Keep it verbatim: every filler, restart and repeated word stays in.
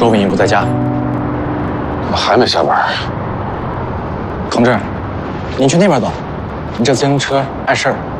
周秉义不在家。 怎么还没下班？ 同志，您去那边走，你这自行车碍事儿。